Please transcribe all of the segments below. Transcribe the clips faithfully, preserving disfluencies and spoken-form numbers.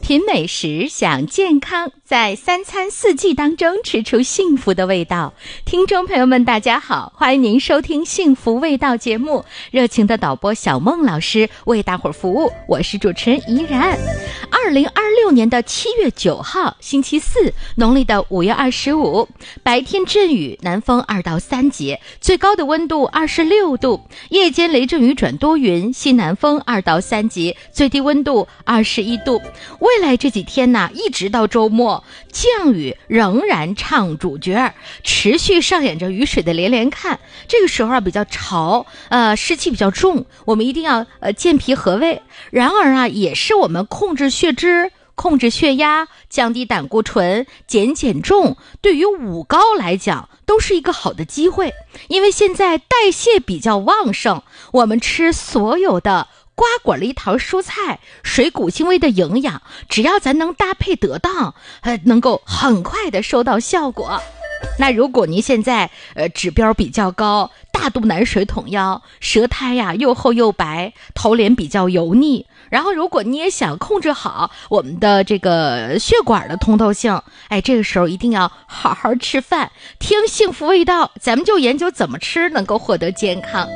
品美食，享健康，在三餐四季当中吃出幸福的味道。听众朋友们大家好，欢迎您收听幸福味道节目，热情的导播小梦老师为大伙儿服务，我是主持人怡然。二零二六年的七月九号星期四，农历的五月二十五，白天阵雨，南风二到三级，最高的温度二十六度，夜间雷阵雨转多云，西南风二到三级，最低温度二十一度。未来这几天呢，一直到周末，降雨仍然唱主角，持续上演着雨水的连连看。这个时候啊比较潮，呃湿气比较重，我们一定要呃健脾和胃。然而啊，也是我们控制血脂、控制血压、降低胆固醇、减减重，对于五高来讲都是一个好的机会。因为现在代谢比较旺盛，我们吃所有的瓜果梨桃蔬菜水谷精微的营养，只要咱能搭配得当，呃，能够很快的收到效果。那如果您现在呃指标比较高，大肚腩水桶腰，舌苔呀又厚又白，头脸比较油腻，然后如果你也想控制好我们的这个血管的通透性，哎，这个时候一定要好好吃饭，听幸福味道，咱们就研究怎么吃能够获得健康。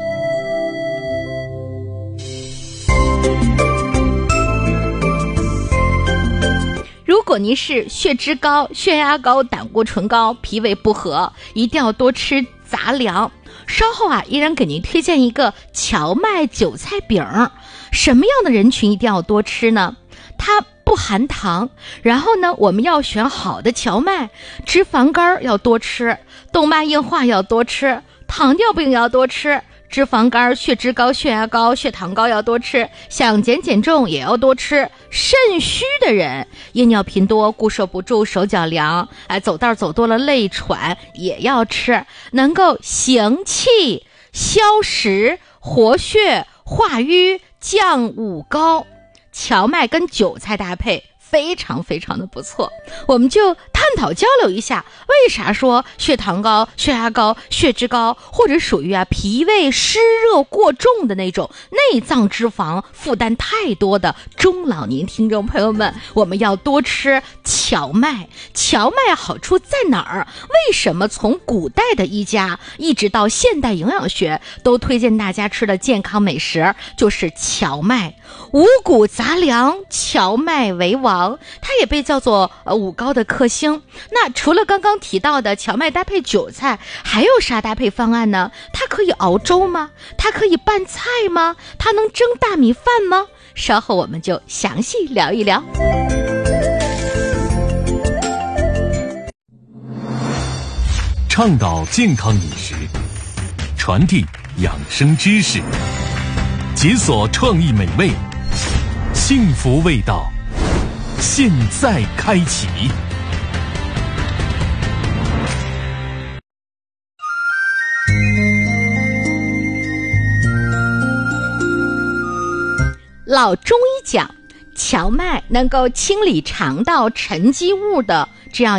如果您是血脂高、血压高、胆固醇高、脾胃不和，一定要多吃杂粮。稍后啊，依然给您推荐一个荞麦韭菜饼。什么样的人群一定要多吃呢？它不含糖，然后呢，我们要选好的荞麦，脂肪肝要多吃，动脉硬化要多吃，糖尿病要多吃，脂肪肝、血脂高、血压高、血糖高要多吃，想减减重也要多吃。肾虚的人，夜尿频多、固摄不住、手脚凉，哎，走道走多了累喘也要吃，能够行气、消食、活血、化瘀、降五高。荞麦跟韭菜搭配非常非常的不错，我们就探讨交流一下，为啥说血糖高、血压高、血脂高，或者属于啊脾胃湿热过重的那种内脏脂肪负担太多的中老年听众朋友们，我们要多吃荞麦。荞麦好处在哪儿？为什么从古代的医家一直到现代营养学都推荐大家吃的健康美食就是荞麦？五谷杂粮，荞麦为王，它也被叫做呃五高的克星。那除了刚刚提到的荞麦搭配韭菜，还有啥搭配方案呢？它可以熬粥吗？它可以拌菜吗？它能蒸大米饭吗？稍后我们就详细聊一聊。 倡导健康饮食，传递养生知识，解锁创意美味，幸福味道现在开启。 老中医讲，荞麦能够清理肠道沉积物的这样